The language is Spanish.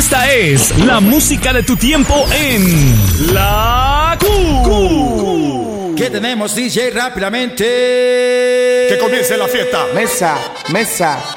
Esta es la música de tu tiempo en La Q. ¿Qué tenemos, DJ? Rápidamente. Que comience la fiesta. Mesa.